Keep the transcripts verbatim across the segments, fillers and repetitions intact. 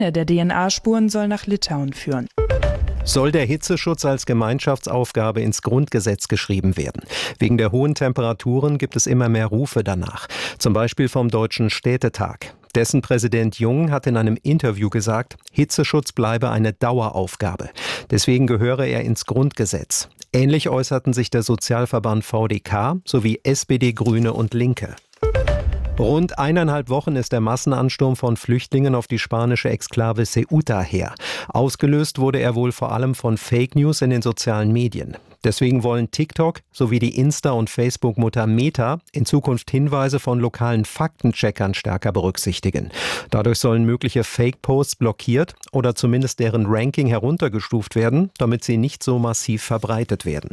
Der D N A-Spuren soll nach Litauen führen. Soll der Hitzeschutz als Gemeinschaftsaufgabe ins Grundgesetz geschrieben werden? Wegen der hohen Temperaturen gibt es immer mehr Rufe danach. Zum Beispiel vom Deutschen Städtetag. Dessen Präsident Jung hat in einem Interview gesagt, Hitzeschutz bleibe eine Daueraufgabe. Deswegen gehöre er ins Grundgesetz. Ähnlich äußerten sich der Sozialverband V D K sowie S P D, Grüne und Linke. Rund eineinhalb Wochen ist der Massenansturm von Flüchtlingen auf die spanische Exklave Ceuta her. Ausgelöst wurde er wohl vor allem von Fake News in den sozialen Medien. Deswegen wollen TikTok sowie die Insta- und Facebook-Mutter Meta in Zukunft Hinweise von lokalen Faktencheckern stärker berücksichtigen. Dadurch sollen mögliche Fake-Posts blockiert oder zumindest deren Ranking heruntergestuft werden, damit sie nicht so massiv verbreitet werden.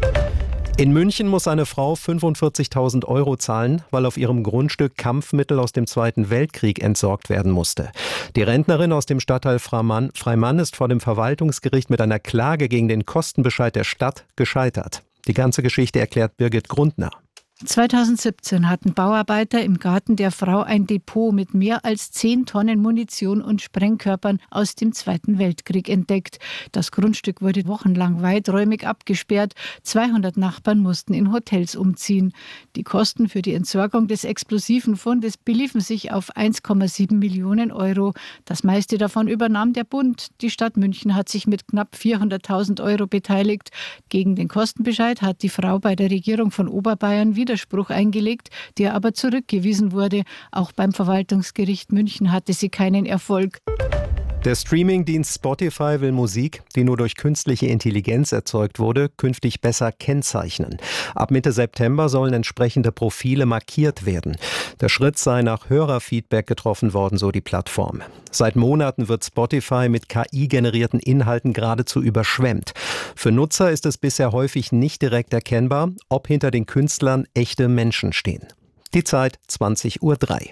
In München muss eine Frau fünfundvierzigtausend Euro zahlen, weil auf ihrem Grundstück Kampfmittel aus dem Zweiten Weltkrieg entsorgt werden musste. Die Rentnerin aus dem Stadtteil Freimann, Freimann ist vor dem Verwaltungsgericht mit einer Klage gegen den Kostenbescheid der Stadt gescheitert. Die ganze Geschichte erklärt Birgit Grundner. zweitausendsiebzehn hatten Bauarbeiter im Garten der Frau ein Depot mit mehr als zehn Tonnen Munition und Sprengkörpern aus dem Zweiten Weltkrieg entdeckt. Das Grundstück wurde wochenlang weiträumig abgesperrt. zweihundert Nachbarn mussten in Hotels umziehen. Die Kosten für die Entsorgung des explosiven Fundes beliefen sich auf eins Komma sieben Millionen Euro. Das meiste davon übernahm der Bund. Die Stadt München hat sich mit knapp vierhunderttausend Euro beteiligt. Gegen den Kostenbescheid hat die Frau bei der Regierung von Oberbayern wieder Widerspruch eingelegt, der aber zurückgewiesen wurde. Auch beim Verwaltungsgericht München hatte sie keinen Erfolg. Der Streamingdienst Spotify will Musik, die nur durch künstliche Intelligenz erzeugt wurde, künftig besser kennzeichnen. Ab Mitte September sollen entsprechende Profile markiert werden. Der Schritt sei nach Hörerfeedback getroffen worden, so die Plattform. Seit Monaten wird Spotify mit K I-generierten Inhalten geradezu überschwemmt. Für Nutzer ist es bisher häufig nicht direkt erkennbar, ob hinter den Künstlern echte Menschen stehen. Die Zeit zwanzig Uhr drei.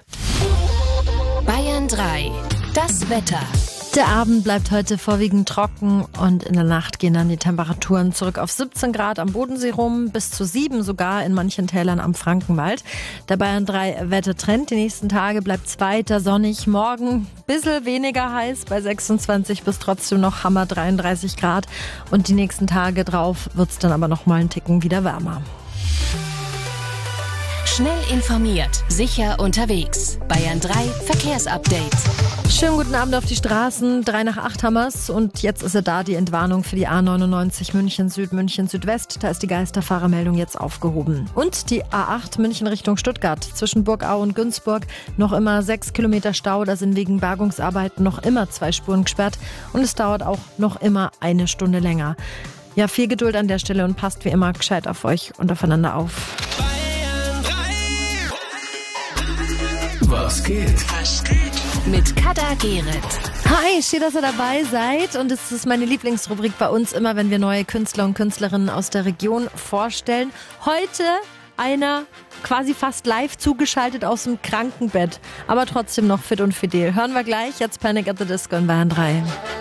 Bayern drei. Das Wetter. Der Abend bleibt heute vorwiegend trocken und in der Nacht gehen dann die Temperaturen zurück auf siebzehn Grad am Bodensee rum, bis zu sieben sogar in manchen Tälern am Frankenwald. Der Bayern drei Wettertrend. Die nächsten Tage bleibt es weiter sonnig. Morgen ein bisschen weniger heiß bei sechsundzwanzig bis trotzdem noch Hammer dreiunddreißig Grad. Und die nächsten Tage drauf wird es dann aber noch mal einen Ticken wieder wärmer. Schnell informiert, sicher unterwegs. Bayern drei Verkehrsupdate. Schönen guten Abend auf die Straßen. Drei nach acht haben wir's. Und jetzt ist er da, die Entwarnung für die A neunundneunzig München Süd, München Südwest. Da ist die Geisterfahrermeldung jetzt aufgehoben. Und die A acht München Richtung Stuttgart. Zwischen Burgau und Günzburg noch immer sechs Kilometer Stau. Da sind wegen Bergungsarbeiten noch immer zwei Spuren gesperrt. Und es dauert auch noch immer eine Stunde länger. Ja, viel Geduld an der Stelle und passt wie immer gescheit auf euch und aufeinander auf. Was geht? Was geht? Mit Kader Gerrit. Hi, schön, dass ihr dabei seid. Und es ist meine Lieblingsrubrik bei uns immer, wenn wir neue Künstler und Künstlerinnen aus der Region vorstellen. Heute einer quasi fast live zugeschaltet aus dem Krankenbett. Aber trotzdem noch fit und fidel. Hören wir gleich. Jetzt Panic at the Disco in Bayern drei.